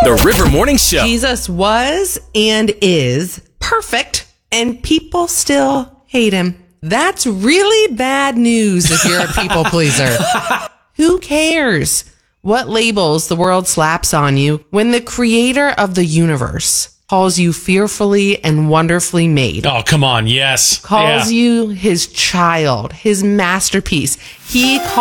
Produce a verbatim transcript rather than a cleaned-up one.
The River Morning Show. Jesus was and is perfect, and people still hate him. That's really bad news if you're a people pleaser. Who cares what labels the world slaps on you when the creator of the universe calls you fearfully and wonderfully made? Oh, come on. Yes. Calls Yeah. you his child, his masterpiece. He calls